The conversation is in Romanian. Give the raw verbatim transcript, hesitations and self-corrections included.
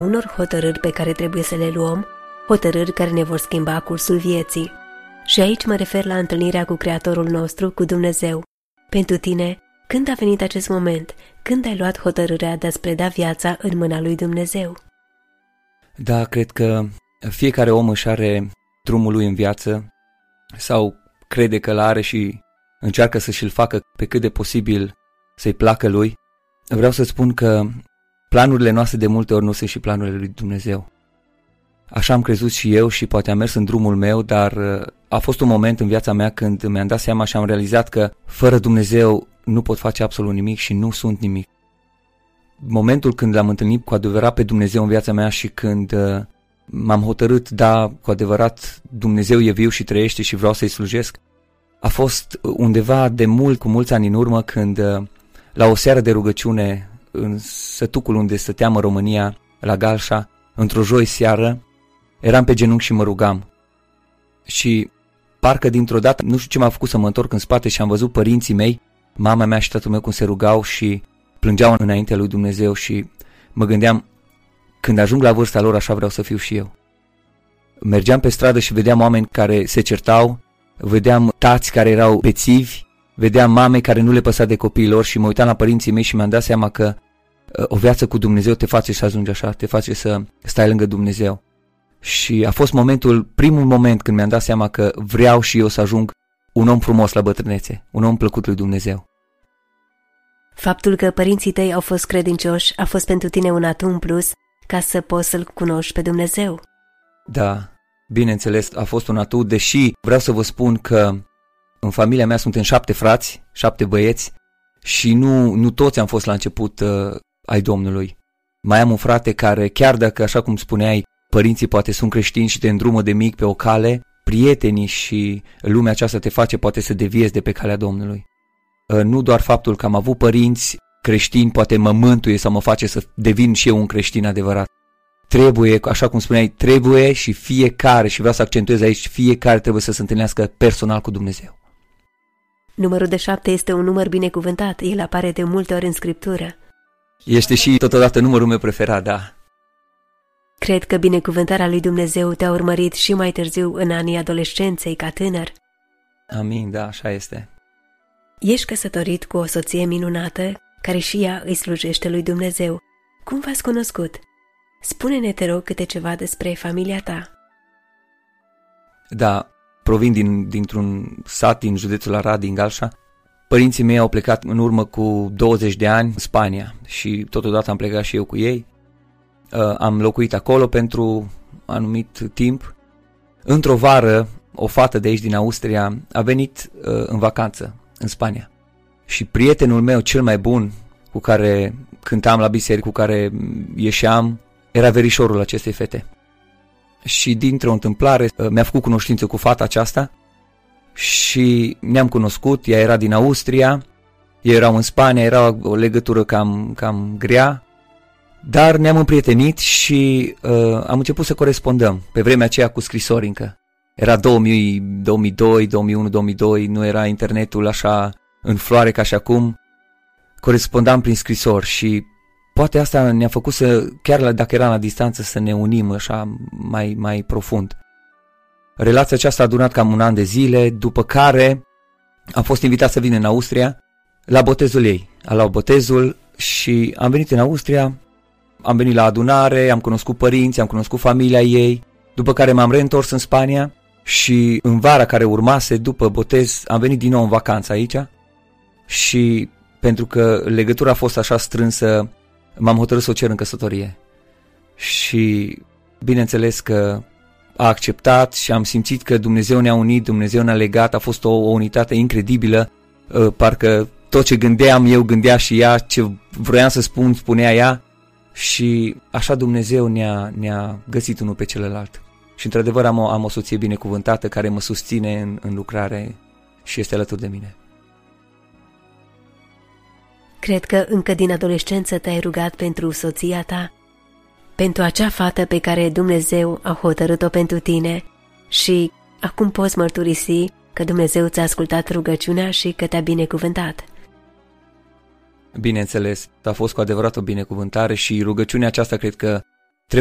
unor hotărâri pe care trebuie să le luăm, hotărâri care ne vor schimba cursul vieții. Și aici mă refer la întâlnirea cu Creatorul nostru, cu Dumnezeu. Pentru tine, când a venit acest moment? Când ai luat hotărârea de a-ți preda viața în mâna lui Dumnezeu? Da, cred că fiecare om își are drumul lui în viață sau crede că l-are și încearcă să și-l facă pe cât de posibil să-i placă lui. Vreau să spun că planurile noastre de multe ori nu sunt și planurile lui Dumnezeu. Așa am crezut și eu și poate am mers în drumul meu, dar a fost un moment în viața mea când mi-am dat seama și am realizat că fără Dumnezeu nu pot face absolut nimic și nu sunt nimic. Momentul când l-am întâlnit cu adevărat pe Dumnezeu în viața mea și când m-am hotărât, da, cu adevărat Dumnezeu e viu și trăiește și vreau să-i slujesc, a fost undeva de mult, cu mulți ani în urmă, când la o seară de rugăciune în sătucul unde stăteam în România, la Galșa, într-o joi seară, eram pe genunchi și mă rugam. Și parcă dintr-o dată, nu știu ce m-a făcut să mă întorc în spate și am văzut părinții mei, mama mea și tatăl meu cum se rugau și plângeau înaintea lui Dumnezeu și mă gândeam, când ajung la vârsta lor, așa vreau să fiu și eu. Mergeam pe stradă și vedeam oameni care se certau, vedeam tați care erau bețivi, vedeam mame care nu le păsa de copiii lor și mă uitam la părinții mei și mi-am dat seama că o viață cu Dumnezeu te face să ajungi așa, te face să stai lângă Dumnezeu. Și a fost momentul, primul moment când mi-am dat seama că vreau și eu să ajung un om frumos la bătrânețe, un om plăcut lui Dumnezeu. Faptul că părinții tăi au fost credincioși a fost pentru tine un atu în plus ca să poți să-L cunoști pe Dumnezeu. Da, bineînțeles, a fost un atu, deși vreau să vă spun că în familia mea suntem șapte frați, șapte băieți și nu, nu toți am fost la început uh, ai Domnului. Mai am un frate care, chiar dacă, așa cum spuneai, părinții poate sunt creștini și te îndrumă de mic pe o cale, prietenii și lumea aceasta te face poate să deviezi de pe calea Domnului. Uh, nu doar faptul că am avut părinți creștini poate mă mântuie sau mă face să devin și eu un creștin adevărat. Trebuie, așa cum spuneai, trebuie și fiecare, și vreau să accentuez aici, fiecare trebuie să se întâlnească personal cu Dumnezeu. Numărul de șapte este un număr binecuvântat, el apare de multe ori în Scriptură. Este și totodată numărul meu preferat, da. Cred că binecuvântarea lui Dumnezeu te-a urmărit și mai târziu în anii adolescenței ca tânăr. Amin, da, așa este. Ești căsătorit cu o soție minunată, care și ea îi slujește lui Dumnezeu. Cum v-ați cunoscut? Spune-ne, te rog, câte ceva despre familia ta. Da, provin din, dintr-un sat din județul Arad, din Galșa. Părinții mei au plecat în urmă cu douăzeci de ani în Spania și totodată am plecat și eu cu ei. Uh, am locuit acolo pentru anumit timp. Într-o vară, o fată de aici din Austria a venit uh, în vacanță în Spania. Și prietenul meu cel mai bun, cu care cântam la biserică, cu care ieșeam, era verișorul acestei fete. Și dintr-o întâmplare mi-a făcut cunoștință cu fata aceasta și ne-am cunoscut, ea era din Austria, ei erau în Spania, era o legătură cam, cam grea, dar ne-am împrietenit și uh, am început să corespondăm, pe vremea aceea cu scrisori încă. Era două mii, două mii doi, două mii unu, două mii doi, nu era internetul așa în floare ca și acum, corespondam prin scrisori și poate asta ne-a făcut să, chiar dacă eram la distanță, să ne unim așa mai, mai profund. Relația aceasta a durat cam un an de zile, după care am fost invitat să vin în Austria la botezul ei. A luat botezul și am venit în Austria, am venit la adunare, am cunoscut părinții, am cunoscut familia ei, după care m-am reîntors în Spania și în vara care urmase, după botez, am venit din nou în vacanță aici și pentru că legătura a fost așa strânsă, m-am hotărât să o cer în căsătorie. Și bineînțeles că a acceptat și am simțit că Dumnezeu ne-a unit, Dumnezeu ne-a legat, a fost o, o unitate incredibilă, parcă tot ce gândeam eu gândea și ea, ce vroiam să spun, spunea ea și așa Dumnezeu ne-a, ne-a găsit unul pe celălalt. Și într-adevăr am o, am o soție binecuvântată care mă susține în, în lucrare și este alături de mine. Cred că încă din adolescență te-ai rugat pentru soția ta, pentru acea fată pe care Dumnezeu a hotărât-o pentru tine și acum poți mărturisi că Dumnezeu ți-a ascultat rugăciunea și că te-a binecuvântat. Bineînțeles, a fost cu adevărat o binecuvântare și rugăciunea aceasta cred că